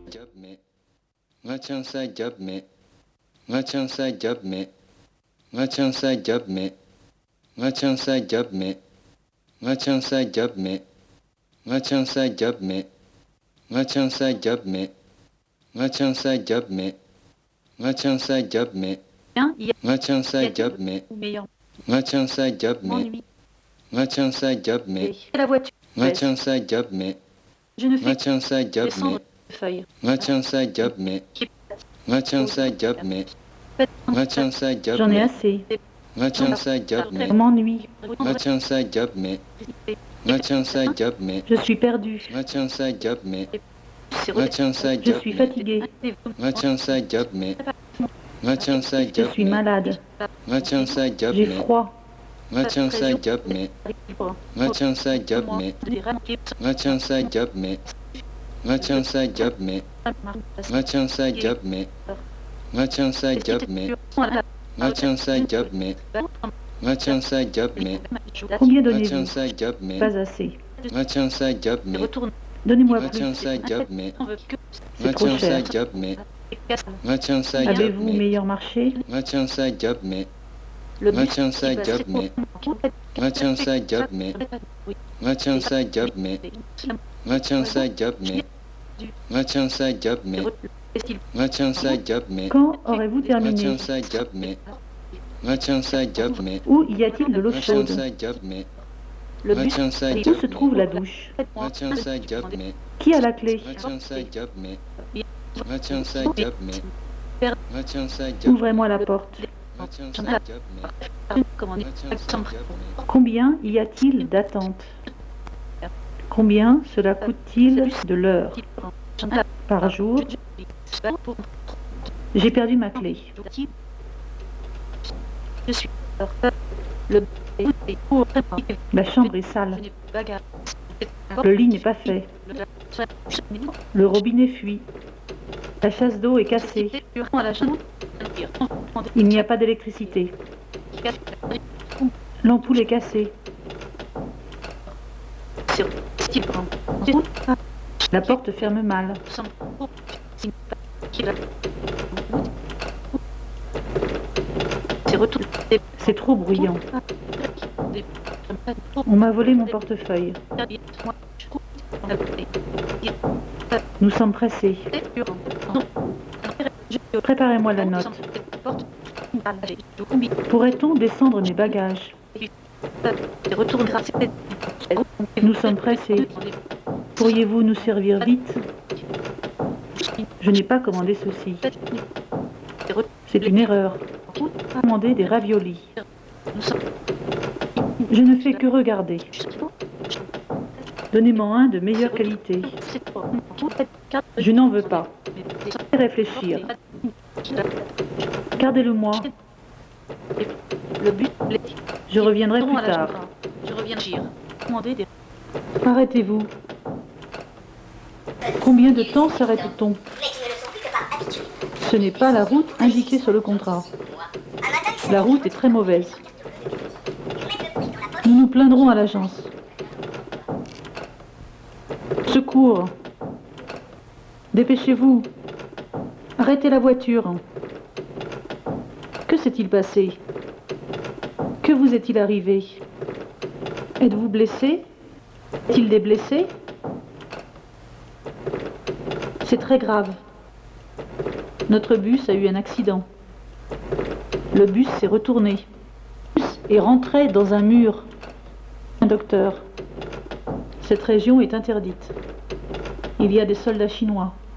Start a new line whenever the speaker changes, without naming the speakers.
jab me, ngachansa jab me, ngachansa jab me, ngachansa jab me, ngachansa jab me, ngachansa jab me, ngachansa jab me, ngachansa jab me, ngachansa jab me, ngachansa jab me, ngachansa jab me, ngachansa jab me, ngachansa jab me,
La voiture.
ngachansa jab me,
Je ne fais
ngachansa
que
jab
descendre
me,
de feuilles.
ngachansa jab me, ngachansa jab me, ngachansa jab
J'en ai
me,
assez.
ngachansa jab me,
Je m'ennuie.
ngachansa jab me, ngachansa jab me,
Je suis perdu.
ngachansa jab me,
C'est
ngachansa
Je
jab
suis
me,
fatigué.
ngachansa jab me, ngachansa
Je
jab
suis
me,
malade.
ngachansa jab
J'ai
me,
froid.
ngachansa jab me, ngachansa jab me, ngachansa jab me, ngachansa jab me, ngachansa jab me, ngachansa jab me, ngachansa jab me, ngachansa jab me,
Combien donnez-vous?
ngachansa jab me,
Pas assez.
ngachansa jab me,
Retourne.
Donnez-moi plus.
ngachansa jab me,
On veut que
C'est trop
ngachansa
cher.
jab me, ngachansa jab
Avez-vous
me,
meilleur marché?
ngachansa jab me,
le bus
ngachansa jab me, ngachansa jab me, ngachansa jab me, ngachansa jab me, ngachansa jab me, ngachansa jab me,
Quand aurez-vous terminé?
ngachansa jab me, ngachansa jab me,
Où y a-t-il de l'eau chaude?
ngachansa jab me,
Le bus
ngachansa
Où
jab
se
me,
trouve la douche?
ngachansa jab me,
Qui a la clé?
ngachansa jab me, ngachansa jab me, ngachansa jab me,
Ouvrez-moi la porte.
ngachansa jab me,
Comment
ngachansa jab me,
Combien y a-t-il d'attente? Combien cela coûte-t-il de l'heure? Par jour? J'ai perdu ma clé.
Je suis le
La chambre est sale. Le lit n'est pas fait. Le robinet fuit. La chasse d'eau est cassée. Il n'y a pas d'électricité. L'ampoule est cassée. La porte ferme mal. C'est trop bruyant. On m'a volé mon portefeuille. Nous sommes pressés. Préparez-moi la note. Pourrait-on descendre mes bagages? Nous sommes pressés. Pourriez-vous nous servir vite? Je n'ai pas commandé ceci. C'est une erreur. Commandez des raviolis. Je ne fais que regarder. Donnez-moi un de meilleure qualité. Je n'en veux pas. Réfléchir. Gardez-le-moi. Je reviendrai plus tard. Arrêtez-vous. Combien de temps s'arrête-t-on? Ce n'est pas la route indiquée sur le contrat. La route est très mauvaise. Nous nous plaindrons à l'agence. Secours! Dépêchez-vous! Arrêtez la voiture! Que s'est-il passé? Que vous est-il arrivé? Êtes-vous blessé? Est-il des blessés? C'est très grave. Notre bus a eu un accident. Le bus s'est retourné. Le bus est rentré dans un mur. Un docteur. Cette région est interdite. Il y a des soldats chinois.